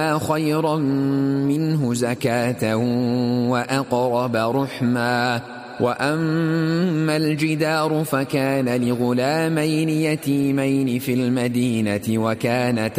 خيرا منه زكاة وأقرب رحما. وأما الجدار فكان لغلامين يتيمين في المدينة وكان